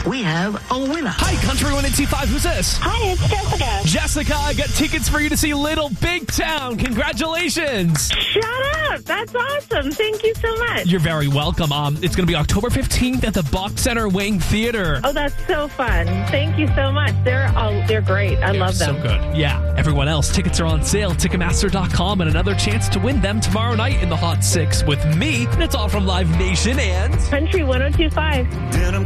we have a winner. Hi, Country 102.5. Who's this? Hi, it's Jessica. Jessica, I got tickets for you to see Little Big Town. Congratulations. Shut up. That's awesome. Thank you so much. You're very welcome. It's going to be October 15th at the Box Center Wing Theater. Oh, that's so fun. Thank you so much. They're great. I love them. So good. Yeah. Everyone else, tickets are on sale. Ticketmaster.com, and another chance to win them tomorrow night in the Hot 6 with me. And it's all from Live Nation and Country 102.5.